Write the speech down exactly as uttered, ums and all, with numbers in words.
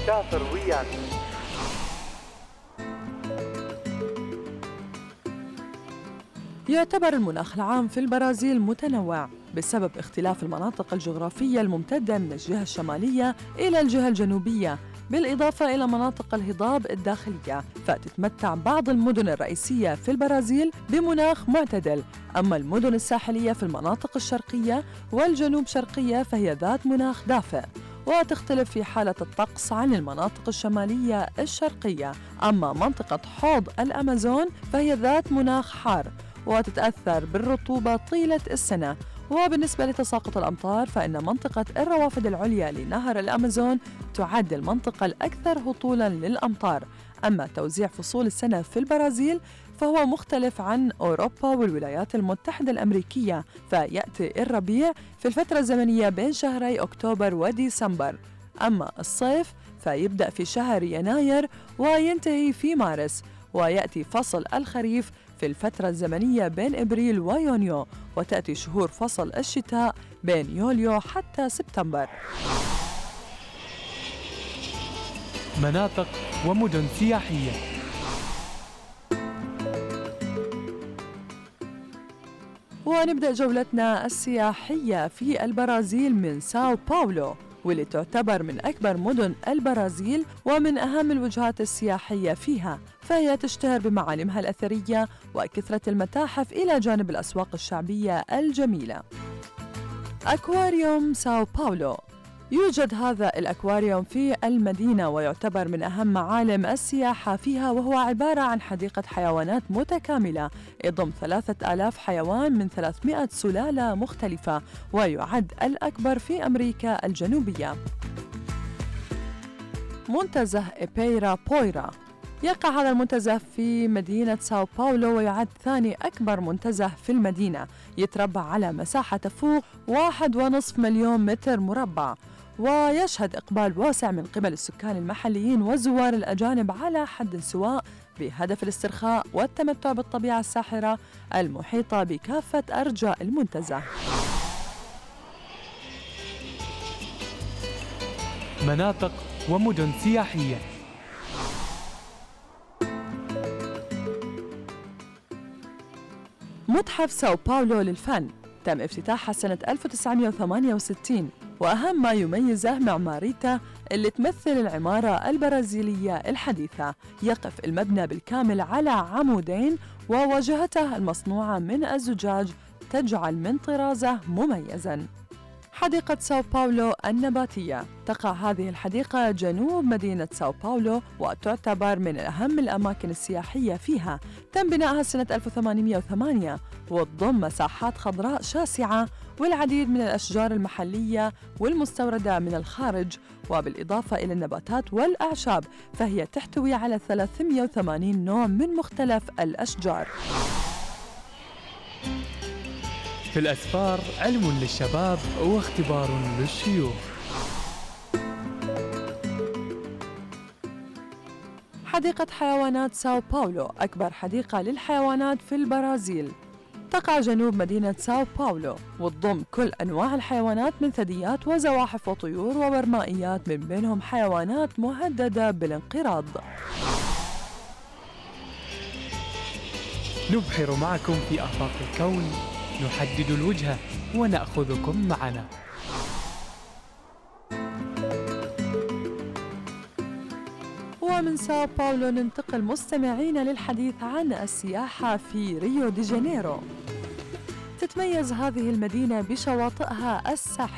سافر ويانا. يعتبر المناخ العام في البرازيل متنوع بسبب اختلاف المناطق الجغرافية الممتدة من الجهة الشمالية إلى الجهة الجنوبية، بالإضافة إلى مناطق الهضاب الداخلية، فتتمتع بعض المدن الرئيسية في البرازيل بمناخ معتدل، أما المدن الساحلية في المناطق الشرقية والجنوب شرقية فهي ذات مناخ دافئ، وتختلف في حالة الطقس عن المناطق الشمالية الشرقية. أما منطقة حوض الأمازون فهي ذات مناخ حار وتتأثر بالرطوبة طيلة السنة. وبالنسبة لتساقط الأمطار فإن منطقة الروافد العليا لنهر الأمازون تعد المنطقة الأكثر هطولاً للأمطار. أما توزيع فصول السنة في البرازيل فهو مختلف عن أوروبا والولايات المتحدة الأمريكية، فيأتي الربيع في الفترة الزمنية بين شهري أكتوبر وديسمبر، أما الصيف فيبدأ في شهر يناير وينتهي في مارس، ويأتي فصل الخريف في الفترة الزمنية بين إبريل ويونيو، وتأتي شهور فصل الشتاء بين يوليو حتى سبتمبر. مناطق ومدن سياحية. ونبدأ جولتنا السياحية في البرازيل من ساو باولو، واللي تعتبر من أكبر مدن البرازيل ومن أهم الوجهات السياحية فيها، فهي تشتهر بمعالمها الأثرية وكثرة المتاحف إلى جانب الأسواق الشعبية الجميلة. أكواريوم ساو باولو، يوجد هذا الأكواريوم في المدينة ويعتبر من أهم معالم السياحة فيها، وهو عبارة عن حديقة حيوانات متكاملة يضم ثلاثة آلاف حيوان من ثلاثمائة سلالة مختلفة، ويعد الأكبر في أمريكا الجنوبية. منتزه إبيرا بويرا، يقع هذا المنتزه في مدينة ساو باولو ويعد ثاني أكبر منتزه في المدينة، يتربع على مساحة تفوق واحد ونصف مليون متر مربع، ويشهد إقبال واسع من قبل السكان المحليين والزوار الأجانب على حد سواء بهدف الاسترخاء والتمتع بالطبيعة الساحرة المحيطة بكافة أرجاء المنتزه. مناطق ومدن سياحية. متحف ساو باولو للفن تم افتتاحها سنة ألف وتسعمائة وثمانية وستين، وأهم ما يميزه معماريته اللي تمثل العمارة البرازيلية الحديثة. يقف المبنى بالكامل على عمودين وواجهته المصنوعة من الزجاج تجعل من طرازه مميزاً. حديقة ساو باولو النباتية، تقع هذه الحديقة جنوب مدينة ساو باولو وتعتبر من أهم الأماكن السياحية فيها. تم بنائها سنة ألف وثمانمائة وثمانية وتضم مساحات خضراء شاسعة والعديد من الأشجار المحلية والمستوردة من الخارج، وبالإضافة إلى النباتات والأعشاب، فهي تحتوي على ثلاثمائة وثمانين نوع من مختلف الأشجار. في الأسفار علم للشباب واختبار للشيوخ. حديقة حيوانات ساو باولو أكبر حديقة للحيوانات في البرازيل، تقع جنوب مدينة ساو باولو وتضم كل أنواع الحيوانات من ثدييات وزواحف وطيور وبرمائيات، من بينهم حيوانات مهددة بالانقراض. نبحر معكم في آفاق الكون، نحدد الوجهة ونأخذكم معنا. ومن ساو باولو ننتقل مستمعين للحديث عن السياحة في ريو دي جانيرو. تتميز هذه المدينة بشواطئها الساحرة